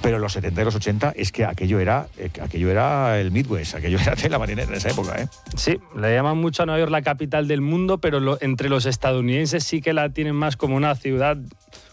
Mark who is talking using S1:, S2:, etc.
S1: Pero en los 70 y los 80 es que aquello era el Midwest, aquello era tela marinera en esa época, ¿eh?
S2: Sí, le llaman mucho a Nueva York la capital del mundo, pero entre los estadounidenses sí que la tienen más como una ciudad